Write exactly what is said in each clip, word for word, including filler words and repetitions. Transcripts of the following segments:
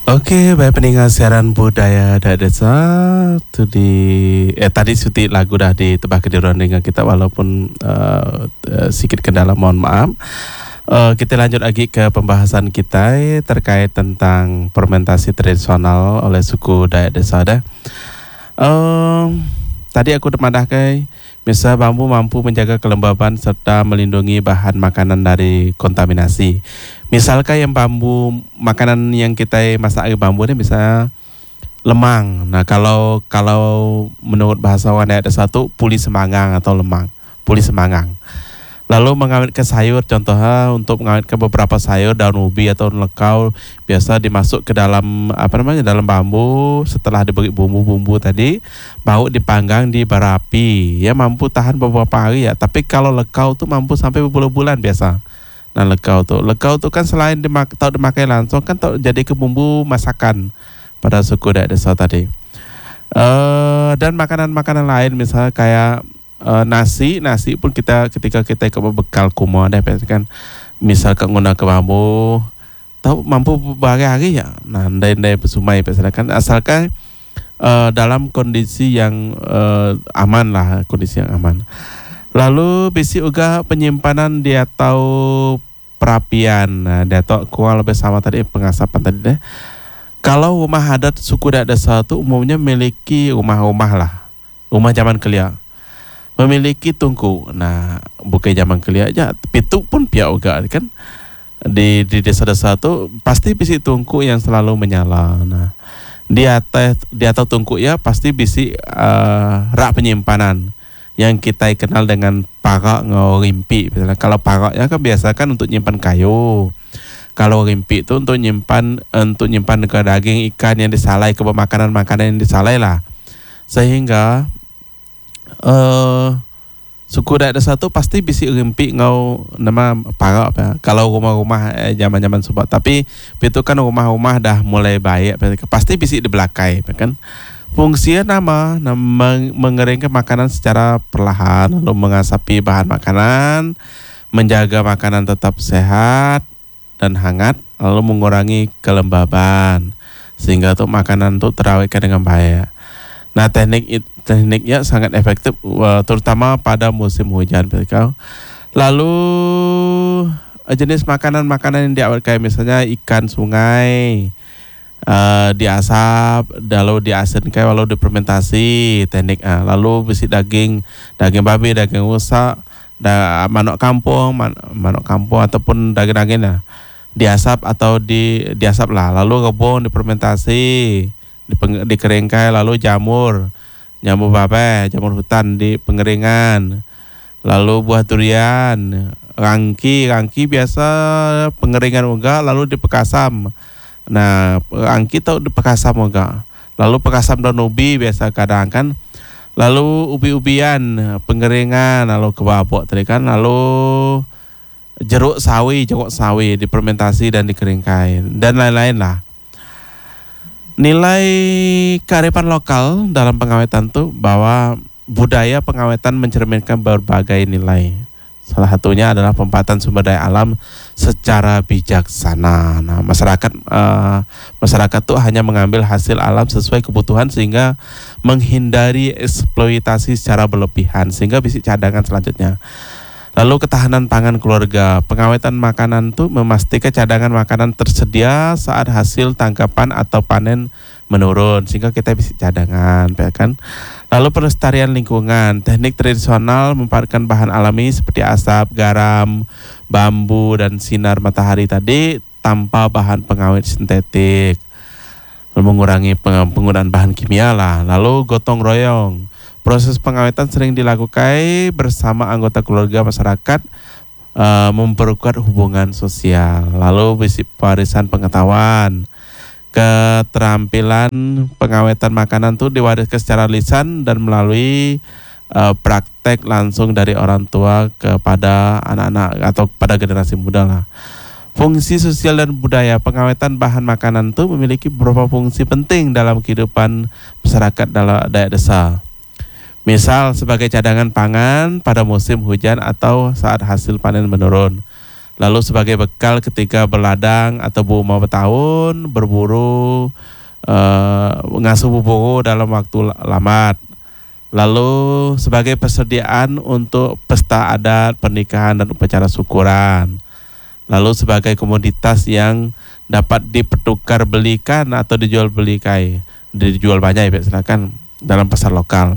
Oke, baik pendengar siaran budaya dan desa itu di eh tadi suti lagu dah ditebak kediruan dengan kita walaupun uh, uh, sedikit kendala, mohon maaf. Uh, kita lanjut lagi ke pembahasan kita terkait tentang fermentasi tradisional oleh suku Dayak Desa dah. Uh, tadi aku demandahkan misal bambu mampu menjaga kelembaban serta melindungi bahan makanan dari kontaminasi. Misalkan yang bambu, makanan yang kita masak dari bambu ini misalnya lemang. Nah kalau kalau menurut bahasa orang ada satu puli semangang atau lemang, puli semangang. Lalu mengawetkan sayur, contohnya untuk mengawetkan beberapa sayur, daun ubi atau lekau biasa dimasuk ke dalam apa namanya dalam bambu. Setelah diberi bumbu-bumbu tadi, bau dipanggang di bara api. Ya mampu tahan beberapa hari ya. Tapi kalau lekau tuh mampu sampai berbulan-bulan biasa. Nah lekau tuh, lekau tuh kan selain dimak tahu dimakai langsung kan tahu jadi ke bumbu masakan pada suku Dayak Desa tadi. Uh, dan makanan-makanan lain misalnya kayak uh, nasi, nasi pun kita ketika kita ke bekal kumah deh kan, misalkan guna ke bambu, tahu mampu berhari-hari ya. Nah ndai-ndai pesumai kan asalkan uh, dalam kondisi yang uh, aman lah, kondisi yang aman. Lalu bisi juga penyimpanan dia tahu perapian. Nah, dia tahu kual bersama tadi pengasapan tadi deh. Kalau rumah adat suku Dayak Desa itu umumnya memiliki rumah-rumah lah, rumah zaman kelia, memiliki tungku. Nah, bukan zaman kelia aja, pitu pun pihak juga kan di di desa-desa itu pasti bisi tungku yang selalu menyala. Nah, di atas di atas tungku ya pasti bisi uh, rak penyimpanan yang kita kenal dengan parak ngau rimpi. Misalnya kalau paraknya kan biasa kan untuk nyimpan kayu. Kalau rimpi itu untuk nyimpan untuk nyimpan ke daging ikan yang disalai, ke makanan-makanan yang disalai lah. Sehingga uh, suku Dayak Desa itu pasti bisi rimpi ngau nama parak apa. Kalau rumah-rumah eh, zaman-zaman subak. Tapi itu kan rumah-rumah dah mulai baik, pasti bisi di belakai kan. Fungsinya nama, nama mengeringkan makanan secara perlahan, lalu mengasapi bahan makanan, menjaga makanan tetap sehat dan hangat, lalu mengurangi kelembaban sehingga tuh makanan tuh terawetkan dengan baik. Nah teknik tekniknya sangat efektif, terutama pada musim hujan. Lalu jenis makanan-makanan yang diawetkan misalnya ikan sungai. Uh, diasap, lalu diasinkan, lalu difermentasi teknik. Uh, lalu besi daging, daging babi, daging rusak, da, manok kampung, man, manok kampung ataupun daging-daging lah, diasap atau di diasap lah. Lalu rebung difermentasi, dipeng, dikeringkan, lalu jamur, jamur babe, jamur hutan di pengeringan. Lalu buah durian, rangki, rangki biasa pengeringan juga, lalu dipekasam. Nah, angki tahu di pekasam juga. Lalu pekasam daun ubi biasa kadang kan. Lalu ubi-ubian, pengeringan, lalu kebabok tadi kan. Lalu jeruk sawi, jeruk sawi difermentasi dan dikeringkan dan lain-lain lah. Nilai kearifan lokal dalam pengawetan tuh bahwa budaya pengawetan mencerminkan berbagai nilai. Salah satunya adalah pemanfaatan sumber daya alam secara bijaksana. Nah, masyarakat uh, masyarakat tuh hanya mengambil hasil alam sesuai kebutuhan sehingga menghindari eksploitasi secara berlebihan sehingga bisa cadangan selanjutnya. Lalu ketahanan pangan keluarga, pengawetan makanan tuh memastikan cadangan makanan tersedia saat hasil tangkapan atau panen menurun sehingga kita bisa cadangan, ya kan? Lalu pelestarian lingkungan, teknik tradisional memanfaatkan bahan alami seperti asap, garam, bambu dan sinar matahari tadi tanpa bahan pengawet sintetik. Lalu mengurangi penggunaan bahan kimia lah. Lalu gotong royong. Proses pengawetan sering dilakukan bersama anggota keluarga masyarakat, uh, memperkuat hubungan sosial. Lalu bisi warisan pengetahuan. Keterampilan pengawetan makanan itu diwariskan secara lisan dan melalui uh, praktek langsung dari orang tua kepada anak-anak atau kepada generasi muda lah. Fungsi sosial dan budaya pengawetan bahan makanan itu memiliki beberapa fungsi penting dalam kehidupan masyarakat dalam Dayak Desa. Misal sebagai cadangan pangan pada musim hujan atau saat hasil panen menurun. Lalu sebagai bekal ketika berladang atau berumah bertahun, berburu, uh, ngasuh buburu dalam waktu lamat. Lalu sebagai persediaan untuk pesta adat, pernikahan, dan upacara syukuran. Lalu sebagai komoditas yang dapat dipertukar belikan atau dijual belikai, dijual banyak ya, silakan dalam pasar lokal.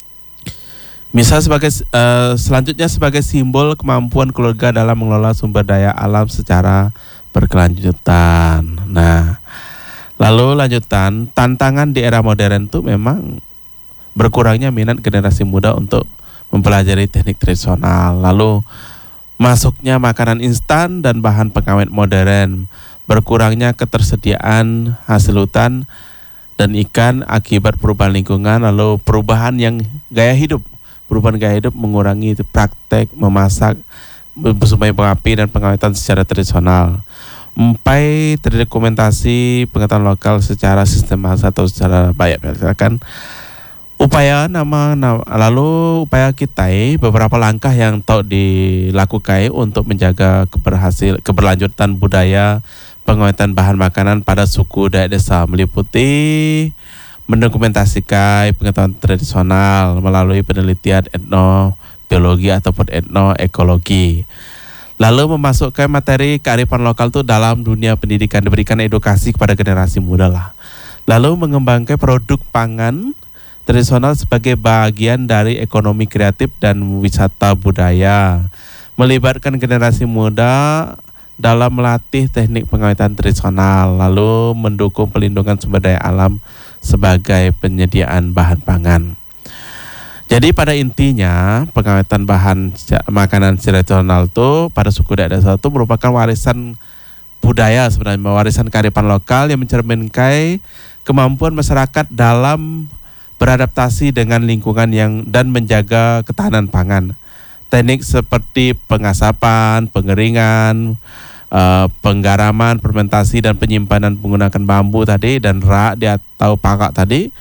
Misal sebagai uh, selanjutnya sebagai simbol kemampuan keluarga dalam mengelola sumber daya alam secara berkelanjutan. Nah, lalu lanjutan, tantangan di era modern itu memang berkurangnya minat generasi muda untuk mempelajari teknik tradisional. Lalu masuknya makanan instan dan bahan pengawet modern, berkurangnya ketersediaan hasil hutan dan ikan akibat perubahan lingkungan, lalu perubahan yang gaya hidup. Perubahan gaya hidup mengurangi praktek memasak, bersumber pengapi dan pengawetan secara tradisional. Empai terdokumentasi pengetahuan lokal secara sistematis atau secara baik. Misalkan upaya nama, nama lalu upaya kita beberapa langkah yang tahu dilakukan untuk menjaga keberhasil keberlanjutan budaya pengawetan bahan makanan pada suku dayak desa, meliputi mendokumentasikan pengetahuan tradisional melalui penelitian etnobiologi ataupun etnoekologi. Lalu memasukkan materi kearifan lokal itu dalam dunia pendidikan, diberikan edukasi kepada generasi muda lah. Lalu mengembangkan produk pangan tradisional sebagai bagian dari ekonomi kreatif dan wisata budaya. Melibatkan generasi muda dalam melatih teknik pengawetan tradisional, lalu mendukung pelindungan sumber daya alam sebagai penyediaan bahan pangan. Jadi pada intinya pengawetan bahan makanan tradisional itu pada suku dayak desa itu merupakan warisan budaya sebenarnya, warisan kearifan lokal yang mencerminkan kemampuan masyarakat dalam beradaptasi dengan lingkungan yang dan menjaga ketahanan pangan. Teknik seperti pengasapan, pengeringan, Uh, penggaraman, fermentasi dan penyimpanan menggunakan bambu tadi dan rak di atau pakak tadi,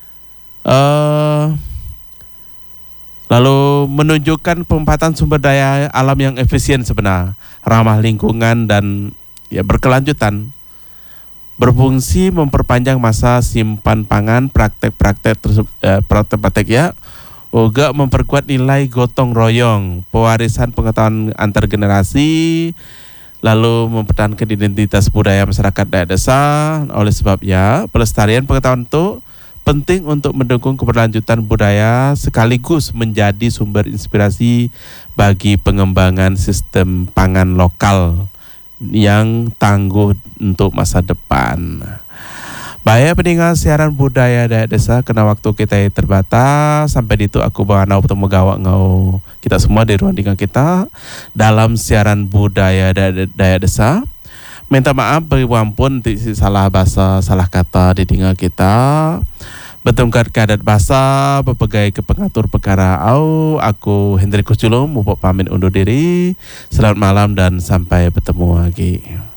uh, lalu menunjukkan pemanfaatan sumber daya alam yang efisien sebenarnya, ramah lingkungan dan ya berkelanjutan, berfungsi memperpanjang masa simpan pangan. Praktek-praktek tersebut, uh, praktek-praktek ya juga memperkuat nilai gotong royong, pewarisan pengetahuan antar generasi, lalu mempertahankan identitas budaya masyarakat dayak desa. Oleh sebabnya, pelestarian pengetahuan itu penting untuk mendukung keberlanjutan budaya sekaligus menjadi sumber inspirasi bagi pengembangan sistem pangan lokal yang tangguh untuk masa depan. Baik pendengar siaran budaya dayak desa, kena waktu kita terbatas. Sampai di itu aku bawa nau bertemu gawak ngau kita semua di ruang dengar kita dalam siaran budaya dayak desa. Minta maaf beri ampun nanti salah bahasa, salah kata di dengar kita. Bertengkar ke adat bahasa, berbagai ke pengatur perkara au. Aku Hendrikus Julum, mau pamit undur diri. Selamat malam dan sampai bertemu lagi.